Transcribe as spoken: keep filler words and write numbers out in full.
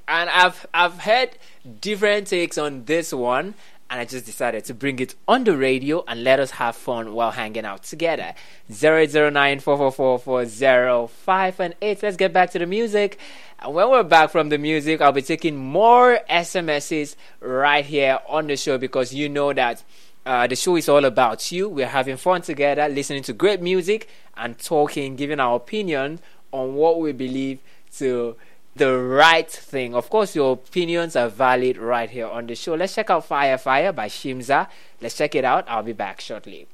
And I've I've heard different takes on this one, and I just decided to bring it on the radio and let us have fun while hanging out together. zero eight zero nine, four four four, four zero five and eight. Let's get back to the music. And when we're back from the music, I'll be taking more S M Ses right here on the show, because you know that uh, the show is all about you. We're having fun together, listening to great music and talking, giving our opinion on what we believe to the right thing. Of course, your opinions are valid right here on the show. Let's check out Fire Fire by Shimza. Let's check it out. I'll be back shortly.